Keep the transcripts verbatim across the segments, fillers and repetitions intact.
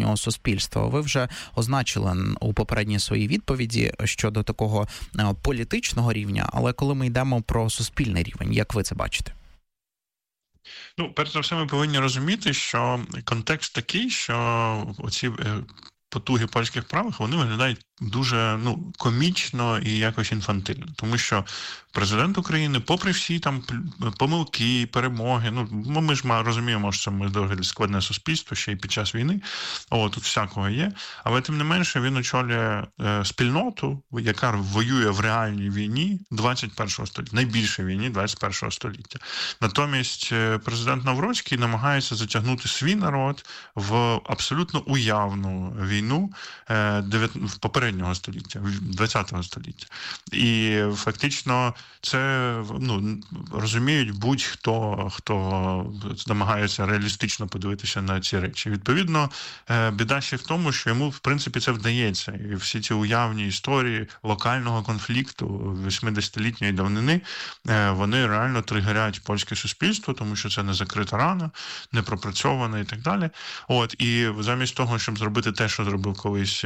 їхнього суспільства. Ви вже означили у попередній своїй відповіді щодо такого політичного рівня, але коли ми йдемо про суспільний рівень, як ви це бачите? Ну, перш за все, ми повинні розуміти, що контекст такий, що оці потуги польських правих, вони виглядають дуже, ну, комічно і якось інфантильно. Тому що президент України, попри всі там помилки, перемоги, ну, ми ж розуміємо, що ми доволі складне суспільство, ще й під час війни, о, тут всякого є, але тим не менше він очолює е, спільноту, яка воює в реальній війні двадцять першого століття, найбільшій війні двадцять першого століття. Натомість президент Навроцький намагається затягнути свій народ в абсолютно уявну війну е, в попереднього століття, двадцятого століття. І фактично це, ну, розуміють будь-хто, хто намагається реалістично подивитися на ці речі. Відповідно, біда ще в тому, що йому, в принципі, це вдається. І всі ці уявні історії локального конфлікту восьмидесятилітньої давнини, вони реально тригерять польське суспільство, тому що це не закрита рана, не пропрацьована і так далі. От, і замість того, щоб зробити те, що зробив колись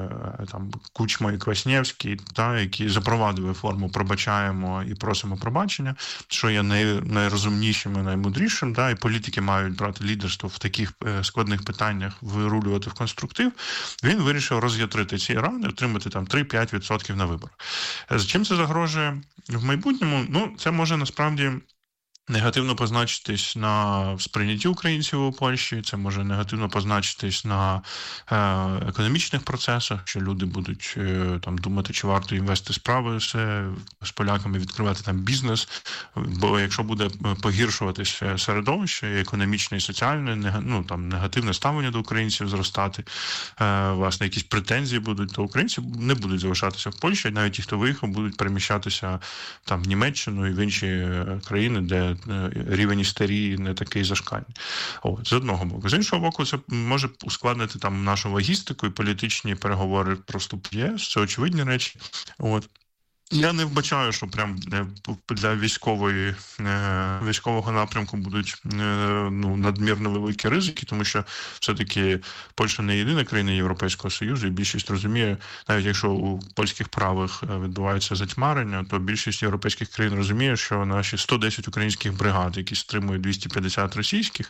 там Кучма і Квасневський, та, які запровадили форму «пробачаємо і просимо пробачення», що є най, найрозумнішим і наймудрішим, да, і політики мають брати лідерство в таких складних питаннях, вирулювати в конструктив, він вирішив роз'ятрити ці рани, отримати там три-п'ять відсотків на виборах. З чим це загрожує в майбутньому? Ну, це може насправді негативно позначитись на сприйнятті українців у Польщі, це може негативно позначитись на е, економічних процесах, що люди будуть е, там думати, чи варто їм вести справи з, з поляками, відкривати там бізнес, бо якщо буде погіршуватися середовище, і економічне, і соціальне, нега, ну, там, негативне ставлення до українців зростати, е, власне, якісь претензії будуть, то українці не будуть залишатися в Польщі, навіть ті, хто виїхав, будуть переміщатися там в Німеччину і в інші країни, де рівень істерії не такий зашкальний. От, з одного боку. З іншого боку, це може ускладнити там нашу логістику і політичні переговори про вступ в ЄС. Це очевидні речі. От. Я не вбачаю, що прям для військової, військового напрямку будуть ну, надмірно великі ризики, тому що все-таки Польща не єдина країна Європейського Союзу, і більшість розуміє, навіть якщо у польських правих відбувається затьмарення, то більшість європейських країн розуміє, що наші сто десять українських бригад, які стримують двісті п'ятдесят російських,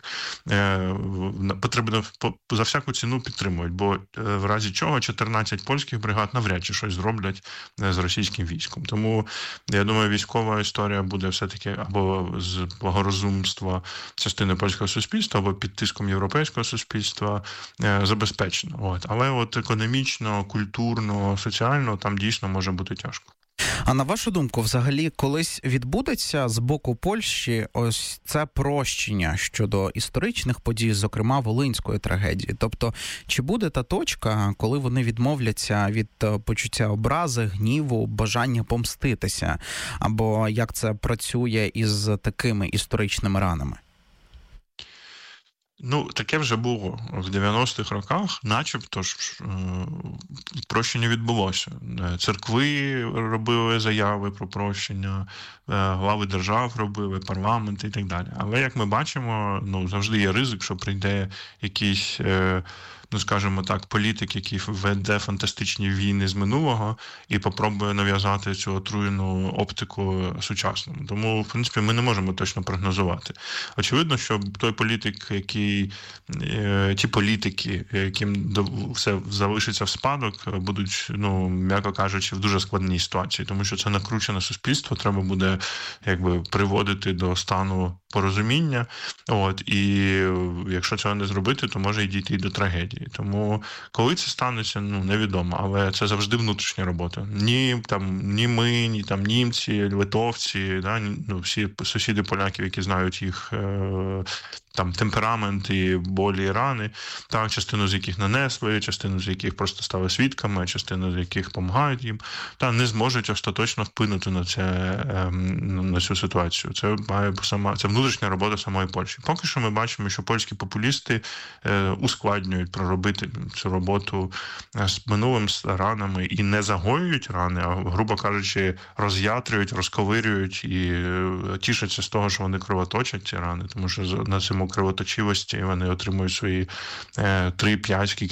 потрібно за всяку ціну підтримують, бо в разі чого чотирнадцять польських бригад навряд чи щось зроблять з російським військом. Тому, я думаю, військова історія буде все-таки або з благорозумства частини польського суспільства, або під тиском європейського суспільства забезпечена. От. Але от економічно, культурно, соціально там дійсно може бути тяжко. А на вашу думку, взагалі, колись відбудеться з боку Польщі ось це прощення щодо історичних подій, зокрема Волинської трагедії? Тобто, чи буде та точка, коли вони відмовляться від почуття образи, гніву, бажання помститися? Або як це працює із такими історичними ранами? Ну, таке вже було в дев'яностих роках, начебто ж прощення відбулося. Церкви робили заяви про прощення, глави держав робили, парламенти і так далі. Але, як ми бачимо, ну, завжди є ризик, що прийде якийсь, ну, скажімо так, політик, який веде фантастичні війни з минулого і попробує нав'язати цю отруєну оптику сучасному. Тому, в принципі, ми не можемо точно прогнозувати. Очевидно, що той політик, який, ті політики, яким все залишиться в спадок, будуть, ну, м'яко кажучи, в дуже складній ситуації, тому що це накручене суспільство, треба буде, якби, приводити до стану порозуміння. От, і якщо цього не зробити, то може й дійти до трагедії. Тому коли це станеться, ну, невідомо, але це завжди внутрішня робота. Ні, там, ні ми, ні там німці, литовці, да, ну, всі сусіди поляків, які знають їх е- там темперамент і болі і рани, так, частину з яких нанесли, частину з яких просто стали свідками, частину з яких допомагають їм, та не зможуть остаточно вплинути на це, на цю ситуацію. Це має сама, це внутрішня робота самої Польщі. Поки що ми бачимо, що польські популісти ускладнюють проробити цю роботу з минулим, з ранами, і не загоюють рани, а, грубо кажучи, роз'ятрюють, розковирюють і тішаться з того, що вони кровоточать ці рани, тому що на цьому кровоточивості вони отримують свої три-п'ять, скільки